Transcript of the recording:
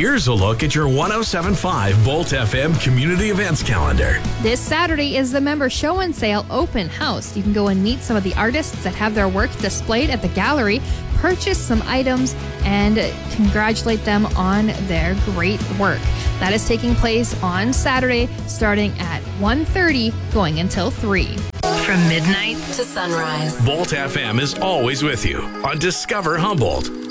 Here's a look at your 107.5 Bolt FM community events calendar. This Saturday is the Member Show and Sale Open House. You can go and meet some of the artists that have their work displayed at the gallery, purchase some items, and congratulate them on their great work. That is taking place on Saturday, starting at 1:30, going until 3. From midnight to sunrise. Bolt FM is always with you on Discover Humboldt.